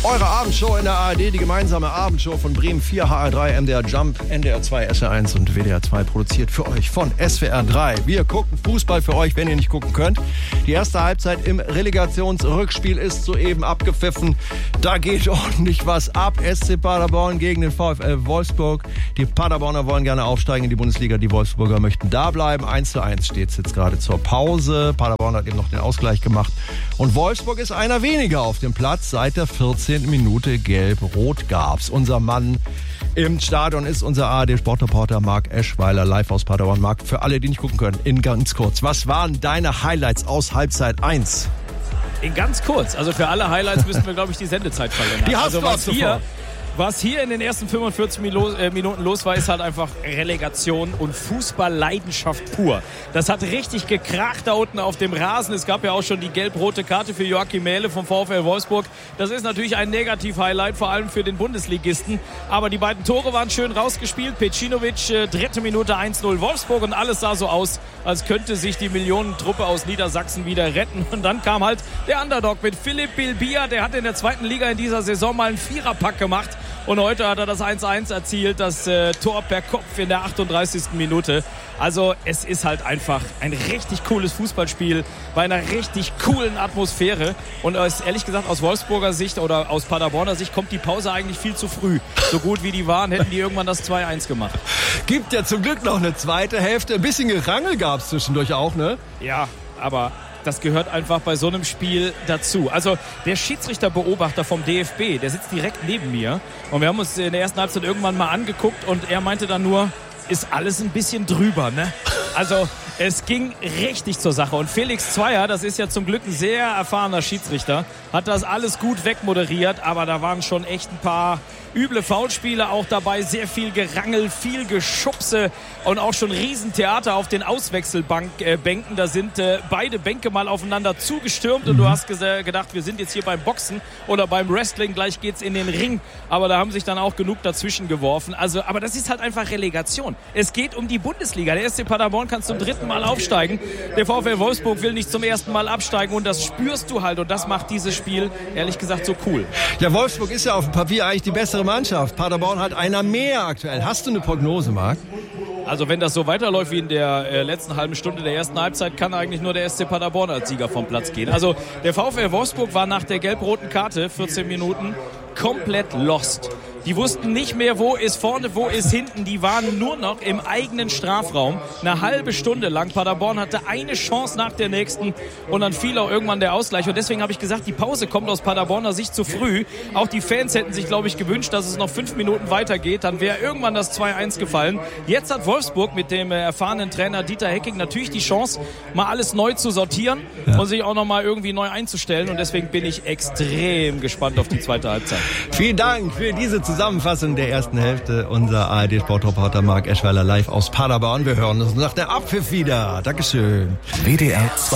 Eure Abendshow in der ARD, die gemeinsame Abendshow von Bremen 4, HR3, MDR Jump, NDR 2, SR1 und WDR 2, produziert für euch von SWR 3. Wir gucken Fußball für euch, wenn ihr nicht gucken könnt. Die erste Halbzeit im Relegationsrückspiel ist soeben abgepfiffen. Da geht ordentlich was ab. SC Paderborn gegen den VfL Wolfsburg. Die Paderborner wollen gerne aufsteigen in die Bundesliga. Die Wolfsburger möchten da bleiben. 1:1 steht es jetzt gerade zur Pause. Paderborn hat eben noch den Ausgleich gemacht. Und Wolfsburg ist einer weniger auf dem Platz. Seit der 14. Minute gelb-rot gab's. Unser Mann im Stadion ist unser ARD-Sportreporter Marc Eschweiler, live aus Paderborn. Marc, für alle, die nicht gucken können, in ganz kurz. Was waren deine Highlights aus Halbzeit 1? In ganz kurz. Also für alle Highlights müssten wir, glaube ich, die Sendezeit verlängern. Die hast du was hier in den ersten 45 Minuten los war, ist halt einfach Relegation und Fußballleidenschaft pur. Das hat richtig gekracht da unten auf dem Rasen. Es gab ja auch schon die gelb-rote Karte für Joachim Mähle vom VfL Wolfsburg. Das ist natürlich ein Negativ-Highlight, vor allem für den Bundesligisten. Aber die beiden Tore waren schön rausgespielt. Pecinovic, 3. Minute 1:0 Wolfsburg und alles sah so aus, als könnte sich die Millionentruppe aus Niedersachsen wieder retten. Und dann kam halt der Underdog mit Philipp Bilbia. Der hat in der 2. Liga in dieser Saison mal einen Viererpack gemacht. Und heute hat er das 1:1 erzielt, das Tor per Kopf in der 38. Minute. Also es ist halt einfach ein richtig cooles Fußballspiel bei einer richtig coolen Atmosphäre. Und ehrlich gesagt aus Wolfsburger Sicht oder aus Paderborner Sicht kommt die Pause eigentlich viel zu früh. So gut wie die waren, hätten die irgendwann das 2:1 gemacht. Gibt ja zum Glück noch eine zweite Hälfte. Ein bisschen Gerangel gab es zwischendurch auch, ne? Ja, aber das gehört einfach bei so einem Spiel dazu. Also der Schiedsrichterbeobachter vom DFB, der sitzt direkt neben mir. Und wir haben uns in der ersten Halbzeit irgendwann mal angeguckt und er meinte dann nur, ist alles ein bisschen drüber, ne? Also es ging richtig zur Sache. Und Felix Zweier, das ist ja zum Glück ein sehr erfahrener Schiedsrichter, hat das alles gut wegmoderiert. Aber da waren schon echt ein paar üble Foulspiele auch dabei. Sehr viel Gerangel, viel Geschubse und auch schon Riesentheater auf den Auswechselbänken. Da sind beide Bänke mal aufeinander zugestürmt. Und du hast gedacht, wir sind jetzt hier beim Boxen oder beim Wrestling. Gleich geht's in den Ring. Aber da haben sich dann auch genug dazwischen geworfen. Also, aber das ist halt einfach Relegation. Es geht um die Bundesliga. Der SC Paderborn kann zum 3. Mal aufsteigen. Der VfL Wolfsburg will nicht zum 1. Mal absteigen und das spürst du halt und das macht dieses Spiel ehrlich gesagt so cool. Ja, Wolfsburg ist ja auf dem Papier eigentlich die bessere Mannschaft. Paderborn hat einer mehr aktuell. Hast du eine Prognose, Marc? Also wenn das so weiterläuft wie in der letzten halben Stunde der ersten Halbzeit, kann eigentlich nur der SC Paderborn als Sieger vom Platz gehen. Also der VfL Wolfsburg war nach der gelb-roten Karte, 14 Minuten, komplett lost. Die wussten nicht mehr, wo ist vorne, wo ist hinten. Die waren nur noch im eigenen Strafraum. Eine halbe Stunde lang. Paderborn hatte eine Chance nach der nächsten und dann fiel auch irgendwann der Ausgleich. Und deswegen habe ich gesagt, die Pause kommt aus Paderborner Sicht zu früh. Auch die Fans hätten sich, glaube ich, gewünscht, dass es noch 5 Minuten weitergeht. Dann wäre irgendwann das 2:1 gefallen. Jetzt hat Wolfsburg mit dem erfahrenen Trainer Dieter Hecking natürlich die Chance, mal alles neu zu sortieren und sich auch noch mal irgendwie neu einzustellen. Und deswegen bin ich extrem gespannt auf die zweite Halbzeit. Vielen Dank für diese Zusammenfassung der ersten Hälfte. Unser ARD-Sportreporter Marc Eschweiler live aus Paderborn. Wir hören uns nach der Abpfiff wieder. Dankeschön. WDR 2